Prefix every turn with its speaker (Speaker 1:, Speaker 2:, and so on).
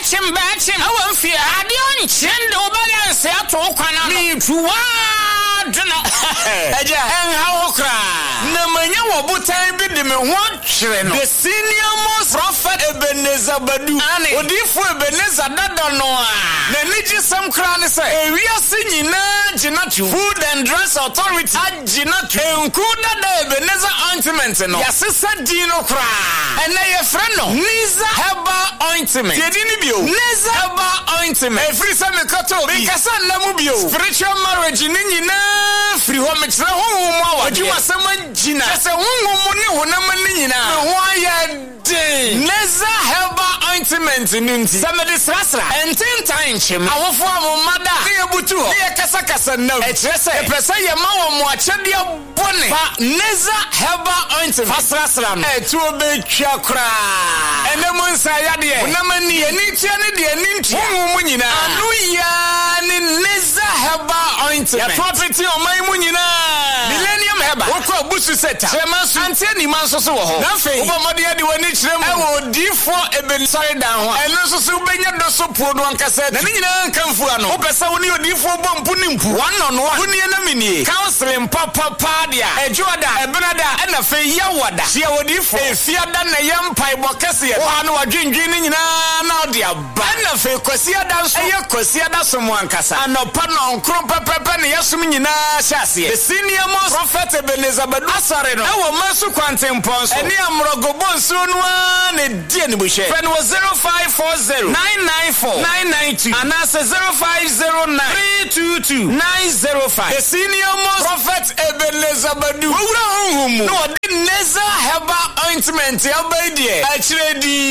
Speaker 1: Bachim, I won't fear. I don't send over and say to Okana. Me to what? And how cry. No man, you will put time with them. The senior most prophet Ebenezer Badu. Or if Ebenezer don't know. The Niji some crown say, we are singing Jinatu, Food and Dress Authority at Jinatu, and Kuda Ebenezer ointment. Yes, sister Dino cry. And they a friend. Niza Heba ointment. Niza Heba ointment. Every summer kato. Because I love spiritual marriage in Nina. Free home. It's not home. You are someone Gina. That's a woman who never why Niza Heba ointment in somebody Srasra. And 10 times him. Our former mother. They are Butu. They are Casacasa. No, it's just a person. Your mom watch your bonnet. Niza Heba ointment. Srasra. To be chakra. And the moon say, Namani, and it's any Munina. Anuya, Niza Heba ointment. Property on my Munina. Millennium Heba. What Busu set? Semas and Tenny Manso. Nothing. Omadia, the one each them. I will D4 Eben side down. And also Subenya doso poor one cassette. The Nina Camfuano. Opesawuni D4 bomb punimpu. One on one. Unianamini. Counseling Papa Padia. A Joda, a Benada, and a Fayawada. She would if a Fiadan a young pie Bocassia. One were drinking now, dear. Banner for Cosia dance. A Cosia does someone Cassa. And no panel on Crumpa Papa Yasumina Chassis. The senior most prophet Ebenezer Badasareno. Our Masu Quantum Pons. And Yamrogobon soon one a dear Bushe. Friend was 0540 994 992. And that's 0509 322 905. The senior most prophet Ebenezer Badu. No, Neza Heba ointment. Actually,